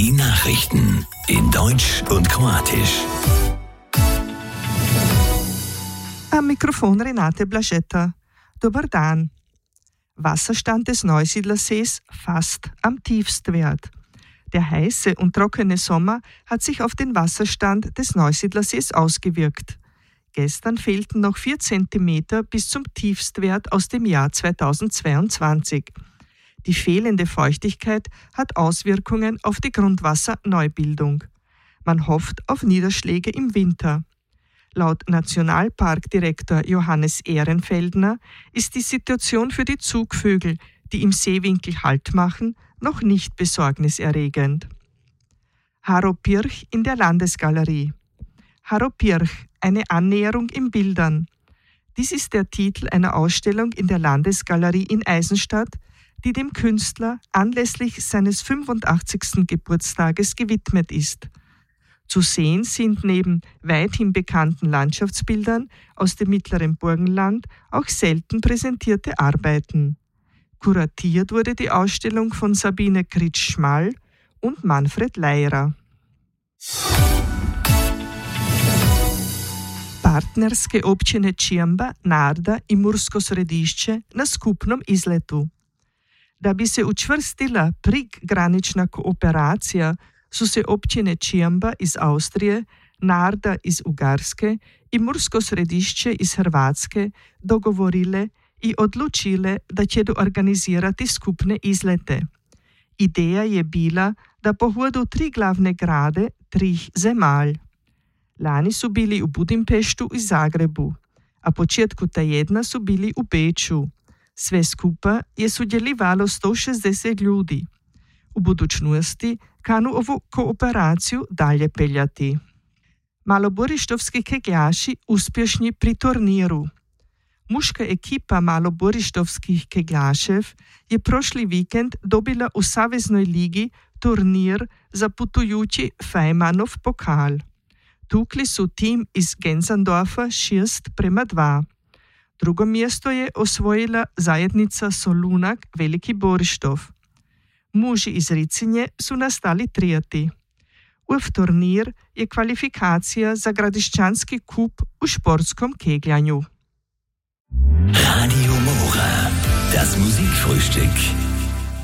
Die Nachrichten in Deutsch und Kroatisch. Am Mikrofon Renate Blaschetta. Dobar dan. Wasserstand des Neusiedlersees fast am Tiefstwert. Der heiße und trockene Sommer hat sich auf den Wasserstand des Neusiedlersees ausgewirkt. Gestern fehlten noch 4 Zentimeter bis zum Tiefstwert aus dem Jahr 2022. Die fehlende Feuchtigkeit hat Auswirkungen auf die Grundwasserneubildung. Man hofft auf Niederschläge im Winter. Laut Nationalparkdirektor Johannes Ehrenfeldner ist die Situation für die Zugvögel, die im Seewinkel Halt machen, noch nicht besorgniserregend. Haropirch in der Landesgalerie. Haropirch, eine Annäherung in Bildern. Dies ist der Titel einer Ausstellung in der Landesgalerie in Eisenstadt, die dem Künstler anlässlich seines 85. Geburtstages gewidmet ist. Zu sehen sind neben weithin bekannten Landschaftsbildern aus dem mittleren Burgenland auch selten präsentierte Arbeiten. Kuratiert wurde die Ausstellung von Sabine Kritsch-Schmall und Manfred Leirer. Partnerske općine Čiamba, Narda i Mursko Središće na skupnom izletu. Da bi se učvrstila prekgranična kooperacija, su se općine Čiamba iz Austrije, Narda iz Ugarske i Mursko Središće iz Hrvatske dogovorile i odlučile da će organizirati skupne izlete. Ideja je bila da pohodu 3 glavne grade 3 zemalj. Lani su bili u Budimpeštu i Zagrebu, a početku tjedna su bili u Beču. Sve skupa je sudjelovalo 160 ljudi. U budućnosti kanu ovu kooperaciju dalje peljati. Maloborištovski kegljaši uspješni pri turniru. Muška ekipa maloborištovskih kegljašev je prošli vikend dobila u Saveznoj ligi turnir za putujući Fejmanov pokal. Tukli su tim iz Gensandorfa 6-2. Drugo mjesto je osvojila zajednica Solunak Veliki Borištov. Muži iz Ricinje su nastali trijati. Uf turnir je kvalifikacija za Gradišćanski kup u športskom kegljanju. Radio Mora, das Musikfrühstück.